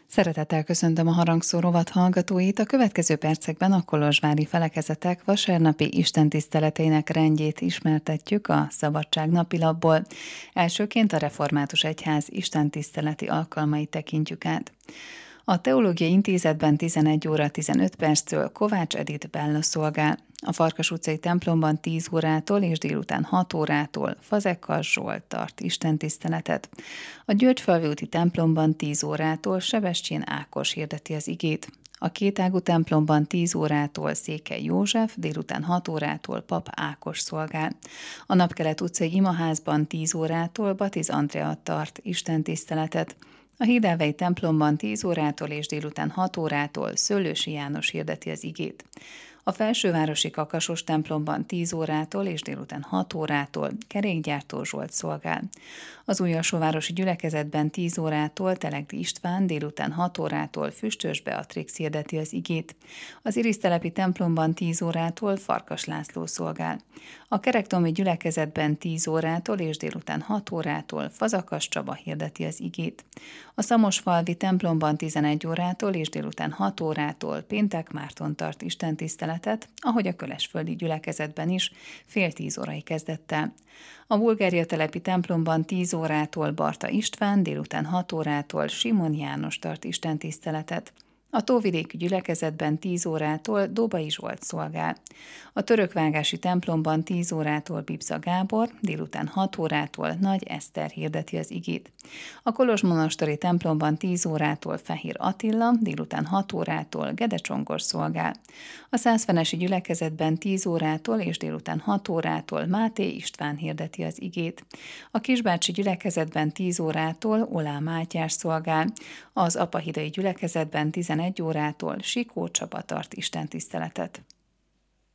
Szeretettel köszöntöm a Harangszó rovat hallgatóit. A következő percekben a kolozsvári felekezetek vasárnapi istentiszteleteinek rendjét ismertetjük a Szabadság napilapból. Elsőként a Református Egyház istentiszteleti alkalmait tekintjük át. A Teológiai Intézetben 11 óra 15 perctől Kovács Edith Bella szolgál. A Farkas utcai templomban 10 órától és délután 6 órától Fazekas Zsolt tart istentiszteletet. A Györgyfalvi úti templomban 10 órától Sebestyén Ákos hirdeti az igét. A Kétágú templomban 10 órától Székely József, délután 6 órától Pap Ákos szolgál. A Napkelet utcai imaházban 10 órától Batiz Andrea tart istentiszteletet. A Hídelvei templomban 10 órától és délután 6 órától Szőlősi János hirdeti az igét. A Felsővárosi Kakasos templomban 10 órától és délután 6 órától Kerékgyártó Zsolt szolgál. Az Újalsóvárosi gyülekezetben 10 órától Telegdi István, délután 6 órától Füstös Beatrix hirdeti az igét. Az Irisztelepi templomban 10 órától Farkas László szolgál. A Kerektomi gyülekezetben 10 órától és délután 6 órától Fazakas Csaba hirdeti az igét. A Szamosfalvi templomban 11 órától és délután 6 órától Péntek Márton tart istentiszteletet, ahogy a Kölesföldi gyülekezetben is fél 10 órai kezdett el. A Bulgária telepi templomban 10 órától Barta István, délután 6 órától Simon János tart istentiszteletet. A Tóvidéki gyülekezetben 10 órától Dobai Zsolt szolgál. A Törökvágási templomban 10 órától Bibza Gábor, délután 6 órától Nagy Eszter hirdeti az igét. A Kolozsmonasteri templomban 10 órától Fehér Attila, délután 6 órától Gede Csongor szolgál. A Szászfenesi gyülekezetben 10 órától és délután 6 órától Máté István hirdeti az igét. A Kisbácsi gyülekezetben 10 órától Olá Mátyás szolgál. Az Apahidai gyülekezetben 11 órától Sikó Csaba tart istentiszteletet.